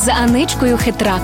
з Аничкою Хитрак.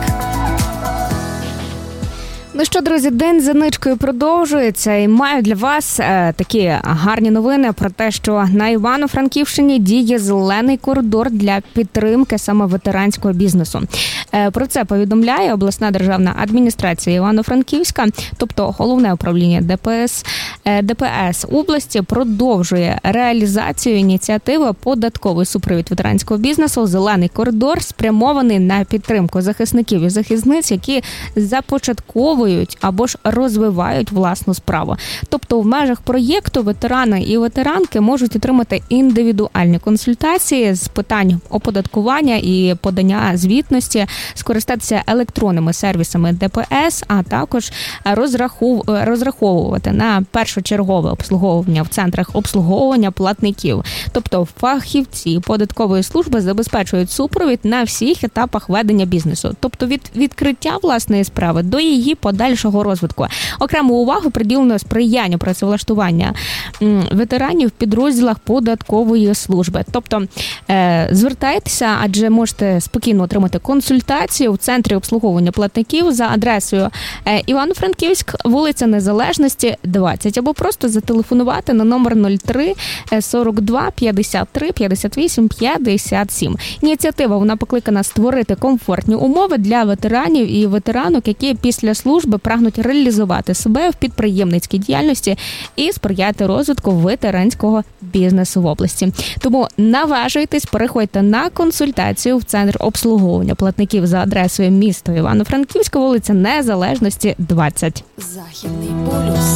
Ну що, друзі, день з Аничкою продовжується і маю для вас такі гарні новини про те, що на Івано-Франківщині діє зелений коридор для підтримки саме ветеранського бізнесу. Про це повідомляє обласна державна адміністрація Івано-Франківська, тобто головне управління ДПС області продовжує реалізацію ініціативи «Податковий супровід ветеранського бізнесу. Зелений коридор», спрямований на підтримку захисників і захисниць, які започатковують або ж розвивають власну справу. Тобто в межах проєкту ветерани і ветеранки можуть отримати індивідуальні консультації з питань оподаткування і подання звітності, скористатися електронними сервісами ДПС, а також розраховувати на першочергове обслуговування в центрах обслуговування платників. Тобто фахівці податкової служби забезпечують супровід на всіх етапах ведення бізнесу. Тобто від відкриття власної справи до її подальшого розвитку. Окрему увагу приділено сприянню працевлаштування ветеранів в підрозділах податкової служби. Тобто звертайтеся, адже можете спокійно отримати консультацію в центрі обслуговування платників за адресою Івано-Франківськ, вулиця Незалежності, 20, або просто зателефонувати на номер 03 42 53 58 57. Ініціатива, вона покликана створити комфортні умови для ветеранів і ветеранок, які після служби прагнуть реалізувати себе в підприємницькій діяльності і сприяти розвитку ветеранського бізнесу в області. Тому наважуйтесь, переходьте на консультацію в центр обслуговування платників за адресою місто Івано-Франківська, вулиця Незалежності, 20. Західний полюс.